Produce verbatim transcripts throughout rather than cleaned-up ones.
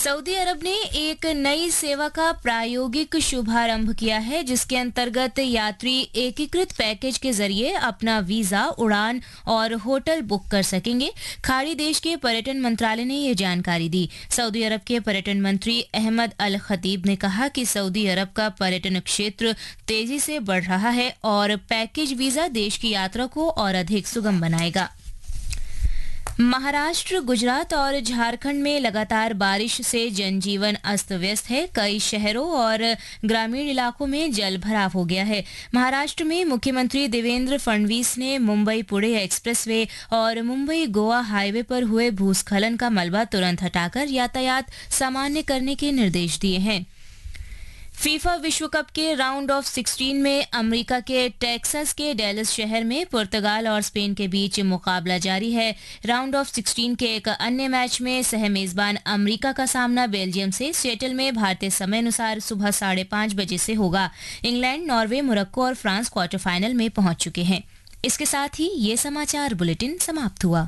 Saudi अरब ने एक नई सेवा का प्रायोगिक शुभारंभ किया है, जिसके अंतर्गत यात्री एकीकृत पैकेज के जरिए अपना वीजा, उड़ान और होटल बुक कर सकेंगे। खाड़ी देश के पर्यटन मंत्रालय ने ये जानकारी दी। सऊदी अरब के पर्यटन मंत्री अहमद अल खतीब ने कहा कि सऊदी अरब का पर्यटन क्षेत्र तेजी से बढ़ रहा है और पैकेज वीजा देश की यात्रा को और अधिक सुगम बनाएगा। महाराष्ट्र, गुजरात और झारखंड में लगातार बारिश से जनजीवन अस्त व्यस्त है। कई शहरों और ग्रामीण इलाकों में जल भराव हो गया है। महाराष्ट्र में मुख्यमंत्री देवेंद्र फडणवीस ने मुंबई पुणे एक्सप्रेसवे और मुंबई गोवा हाईवे पर हुए भूस्खलन का मलबा तुरंत हटाकर यातायात सामान्य करने के निर्देश दिए हैं। फीफा विश्व कप के राउंड ऑफ सिक्सटीन में अमेरिका के टेक्सास के डेलस शहर में पुर्तगाल और स्पेन के बीच मुकाबला जारी है। राउंड ऑफ सिक्सटीन के एक अन्य मैच में सह मेजबान अमेरिका का सामना बेल्जियम से सिएटल में भारतीय समय अनुसार सुबह साढ़े पांच बजे से होगा। इंग्लैंड, नॉर्वे, मोरक्को और फ्रांस क्वार्टर फाइनल में पहुंच चुके हैं। इसके साथ ही ये समाचार बुलेटिन समाप्त हुआ।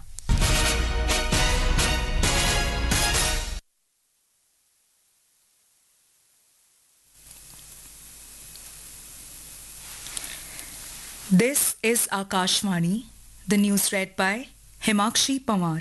This is Akashvani, the news read by Himakshi Pawar.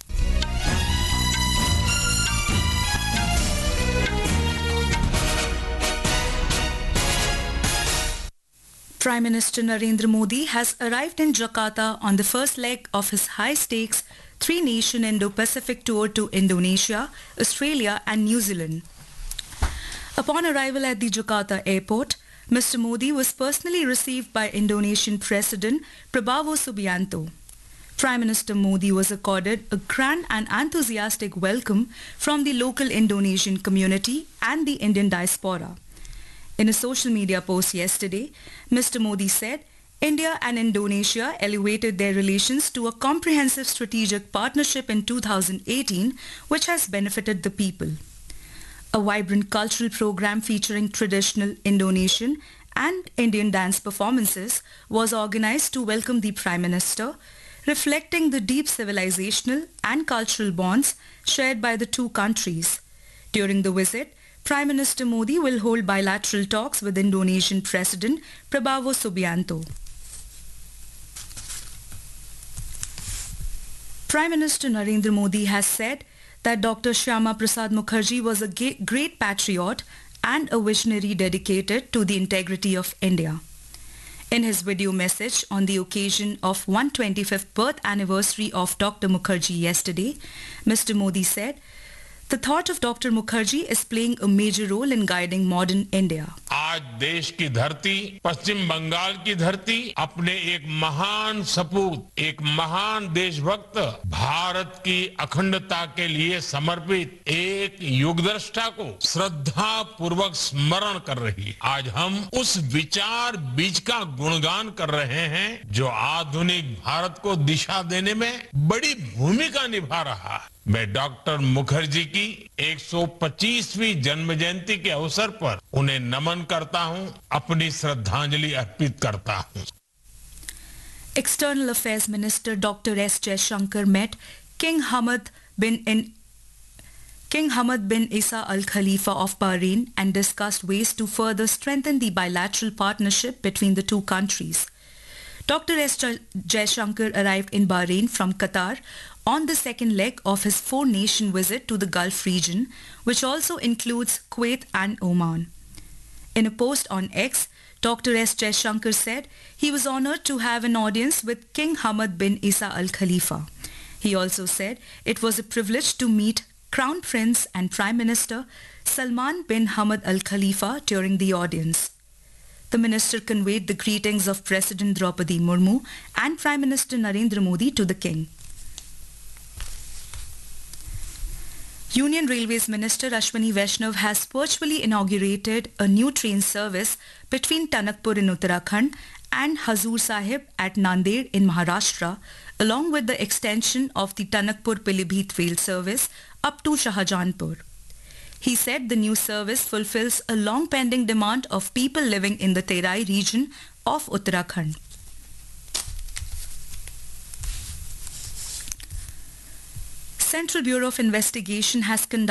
Prime Minister Narendra Modi has arrived in Jakarta on the first leg of his high-stakes three-nation Indo-Pacific tour to Indonesia, Australia and New Zealand. Upon arrival at the Jakarta airport, Mister Modi was personally received by Indonesian President Prabowo Subianto. Prime Minister Modi was accorded a grand and enthusiastic welcome from the local Indonesian community and the Indian diaspora. In a social media post yesterday, Mister Modi said, India and Indonesia elevated their relations to a comprehensive strategic partnership in two thousand eighteen, which has benefited the people. A vibrant cultural program featuring traditional Indonesian and Indian dance performances was organized to welcome the Prime Minister, reflecting the deep civilizational and cultural bonds shared by the two countries. During the visit, Prime Minister Modi will hold bilateral talks with Indonesian President Prabowo Subianto. Prime Minister Narendra Modi has said that Doctor Shyama Prasad Mukherjee was a great patriot and a visionary dedicated to the integrity of India. In his video message on the occasion of one hundred twenty-fifth birth anniversary of Doctor Mukherjee yesterday, Mister Modi said, the thought of Doctor Mukherjee is playing a major role in guiding modern India. आज देश की धरती, पश्चिम बंगाल की धरती अपने एक महान सपूत, एक महान देशभक्त, भारत की अखंडता के लिए समर्पित एक युगदृष्टा को श्रद्धा पूर्वक स्मरण कर रही है। आज हम उस विचार बीज का गुणगान कर रहे हैं जो आधुनिक भारत को दिशा देने में बड़ी भूमिका निभा रहा है। मैं डॉक्टर मुखर्जी की एक सौ पच्चीसवीं जन्म जयंती के अवसर पर उन्हें नमन करता हूं, अपनी श्रद्धांजलि अर्पित करता हूं। External Affairs Minister Doctor S. Jaishankar met King Hamad bin in King Hamad bin Isa Al Khalifa of Bahrain and discussed ways to further strengthen the bilateral partnership between the two countries. Doctor S. Jaishankar arrived in Bahrain from Qatar on the second leg of his four-nation visit to the Gulf region, which also includes Kuwait and Oman. In a post on X, Doctor S. Jaishankar said he was honored to have an audience with King Hamad bin Isa Al Khalifa. He also said it was a privilege to meet Crown Prince and Prime Minister Salman bin Hamad Al Khalifa during the audience. The minister conveyed the greetings of President Draupadi Murmu and Prime Minister Narendra Modi to the king. Union Railways Minister Ashwini Vaishnav has virtually inaugurated a new train service between Tanakpur in Uttarakhand and Hazur Sahib at Nanded in Maharashtra, along with the extension of the Tanakpur-Pilibhit rail service up to Shahjahanpur. He said the new service fulfills a long-pending demand of people living in the Terai region of Uttarakhand. Central Bureau of Investigation has conducted